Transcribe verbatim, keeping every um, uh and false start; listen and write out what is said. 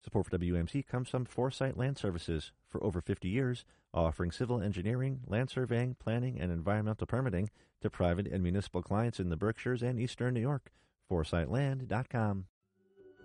Support for W M C comes from Foresight Land Services. For over fifty years, offering civil engineering, land surveying, planning, and environmental permitting to private and municipal clients in the Berkshires and eastern New York. foresight land dot com.